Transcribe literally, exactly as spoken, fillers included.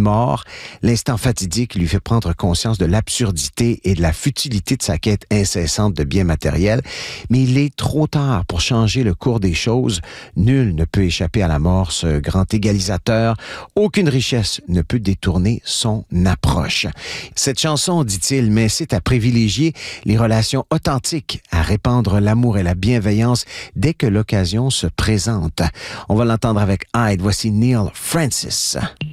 mort. L'instant fatidique lui fait prendre conscience de l'absurdité et de la futilité de sa quête incessante de biens matériels. Mais il est trop tard pour changer le cours des choses. Nul ne peut échapper à la mort, ce grand égalisateur. Aucune richesse ne peut détourner son approche. Cette chanson, dit-il, m'incite à privilégier les relations authentiques, à répandre l'amour et la bienveillance dès que l'occasion se présente. On va l'entendre avec Hyde. Voici Neil Francis.